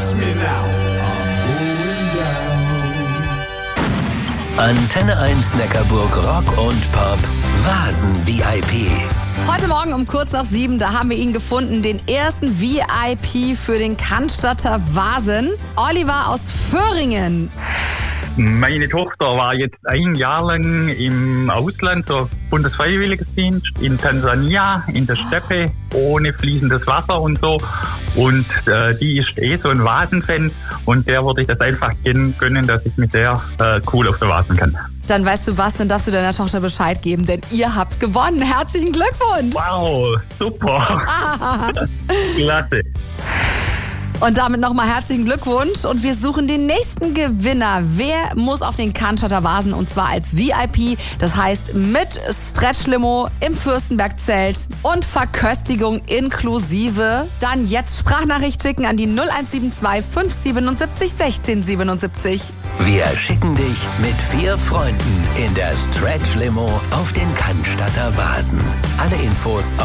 Watch me now. Antenne 1 Neckarburg Rock und Pop Vasen VIP. Heute Morgen um kurz nach 7, da haben wir ihn gefunden, den ersten VIP für den Cannstatter Vasen. Oliver aus Föhringen. Meine Tochter war jetzt ein Jahr lang im Ausland, so Bundesfreiwilligendienst in Tansania, in der Steppe, ohne fließendes Wasser und so. Und die ist so ein Vasenfan und der würde ich das einfach gönnen, dass ich mit der cool auf der Vasen kann. Dann weißt du was, dann darfst du deiner Tochter Bescheid geben, denn ihr habt gewonnen. Herzlichen Glückwunsch! Wow, super! Klasse! Und damit nochmal herzlichen Glückwunsch und wir suchen den nächsten Gewinner. Wer muss auf den Cannstatter Vasen und zwar als VIP, das heißt mit Stretch-Limo im Fürstenberg-Zelt und Verköstigung inklusive. Dann jetzt Sprachnachricht schicken an die 0172 577 1677. Wir schicken dich mit 4 Freunden in der Stretch-Limo auf den Cannstatter Vasen. Alle Infos